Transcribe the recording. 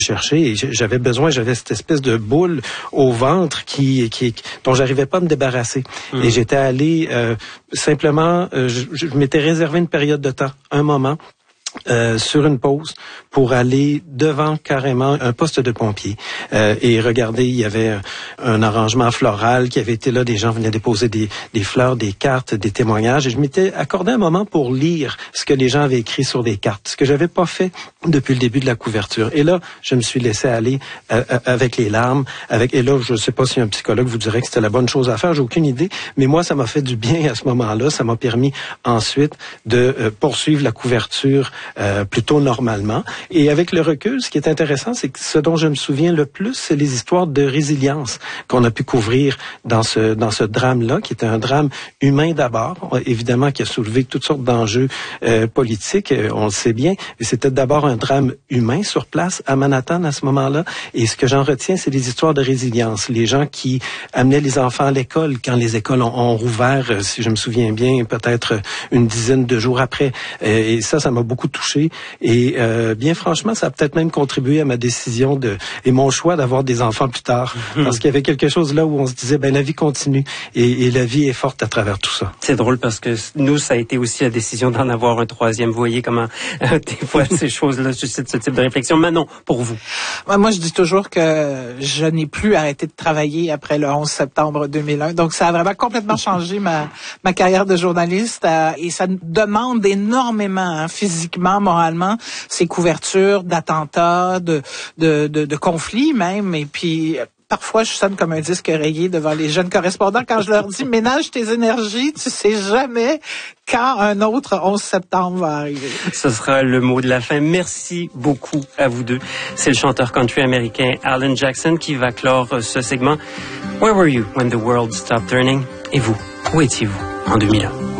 chercher et j'avais cette espèce de boule au ventre dont j'arrivais pas à me débarrasser. Et j'étais allé simplement, je m'étais réservé une période de temps, un moment, sur une pause pour aller devant carrément un poste de pompier et regarder, il y avait un arrangement floral qui avait été là, des gens venaient déposer des fleurs, des cartes, des témoignages et je m'étais accordé un moment pour lire ce que les gens avaient écrit sur des cartes, ce que j'avais pas fait depuis le début de la couverture. Et là, je me suis laissé aller avec les larmes, et là, je sais pas si un psychologue vous dirait que c'était la bonne chose à faire, j'ai aucune idée, mais moi, ça m'a fait du bien à ce moment-là, ça m'a permis ensuite de poursuivre la couverture plutôt normalement. Et avec le recul, ce qui est intéressant, c'est que ce dont je me souviens le plus, c'est les histoires de résilience qu'on a pu couvrir dans ce drame-là, qui était un drame humain d'abord, évidemment, qui a soulevé toutes sortes d'enjeux politiques, on le sait bien, mais c'était d'abord un drame humain sur place à Manhattan à ce moment-là. Et ce que j'en retiens, c'est les histoires de résilience. Les gens qui amenaient les enfants à l'école quand les écoles ont rouvert, si je me souviens bien, peut-être une dizaine de jours après. Et ça m'a beaucoup touché. Et bien franchement, ça a peut-être même contribué à ma décision et mon choix d'avoir des enfants plus tard. Parce qu'il y avait quelque chose là où on se disait, la vie continue et la vie est forte à travers tout ça. C'est drôle parce que nous, ça a été aussi la décision d'en avoir un troisième. Vous voyez comment des fois ces choses-là suscitent ce type de réflexion. Manon, pour vous? Moi, je dis toujours que je n'ai plus arrêté de travailler après le 11 septembre 2001. Donc, ça a vraiment complètement changé ma carrière de journaliste et ça demande énormément, physiquement, moralement, ces couvertures d'attentats, de conflits même. Et puis, parfois, je sonne comme un disque rayé devant les jeunes correspondants quand je leur dis « Ménage tes énergies, tu sais jamais quand un autre 11 septembre va arriver. » Ce sera le mot de la fin. Merci beaucoup à vous deux. C'est le chanteur country américain Alan Jackson qui va clore ce segment. Where were you when the world stopped turning? Et vous, où étiez-vous en 2001?